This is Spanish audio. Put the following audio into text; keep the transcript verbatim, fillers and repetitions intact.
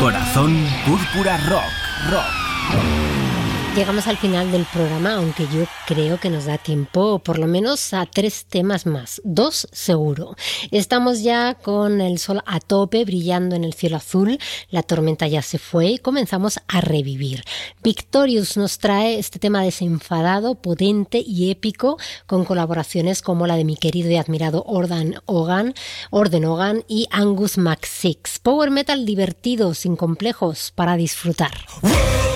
Corazón Púrpura Rock, rock. Llegamos al final del programa, aunque yo creo que nos da tiempo por lo menos a tres temas más, dos seguro. Estamos ya con el sol a tope, brillando en el cielo azul, la tormenta ya se fue y comenzamos a revivir. Victorious nos trae este tema desenfadado, potente y épico, con colaboraciones como la de mi querido y admirado Orden Hogan, Orden Hogan y Angus McSix. Power metal divertido, sin complejos, para disfrutar.